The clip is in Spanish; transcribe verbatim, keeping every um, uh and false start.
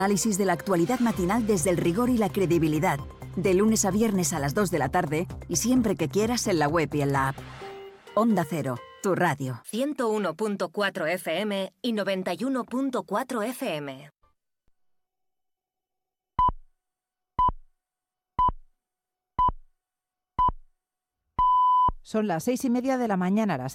Análisis de la actualidad matinal desde el rigor y la credibilidad. De lunes a viernes a las dos de la tarde y siempre que quieras en la web y en la app. Onda Cero, tu radio. ciento uno punto cuatro F M y noventa y uno punto cuatro F M. Son las seis y media de la mañana, las